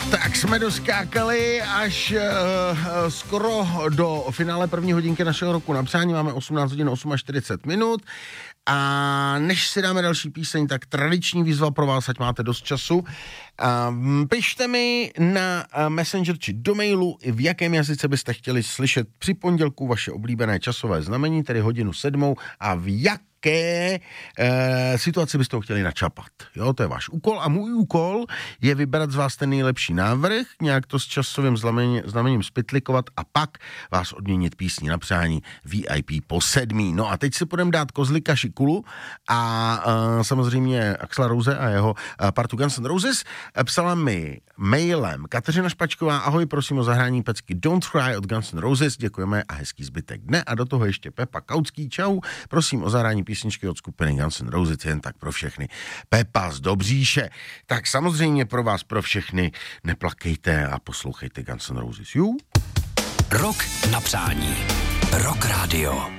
Tak jsme doskákali až skoro do finále první hodinky našeho roku na přání. Máme 18 hodin 48 minut. A než si dáme další píseň, tak tradiční výzva pro vás, ať máte dost času. Pište mi na Messenger či do mailu, v jakém jazyce byste chtěli slyšet při pondělku vaše oblíbené časové znamení, tedy hodinu 7, a v jaké situaci byste ho chtěli načapat. Jo, to je váš úkol a můj úkol je vybrat z vás ten nejlepší návrh, nějak to s časovým znamením spytlikovat a pak vás odměnit písní na přání VIP po 7. No a teď si půjdeme dát Kozlika Šikulu a samozřejmě Axla Rose a jeho partu Guns N' Roses. Psala mi mailem Kateřina Špačková: ahoj, prosím o zahrání pecky Don't Cry od Guns N' Roses, děkujeme a hezký zbytek dne. A do toho ještě Pepa Kautský: čau, prosím o zahrání písničky od skupiny Guns N' Roses, jen tak pro všechny. Pepa z Dobříše. Tak samozřejmě pro vás, pro všechny, neplakejte a poslouchejte Guns N' Roses. Rok na přání. Rock Radio.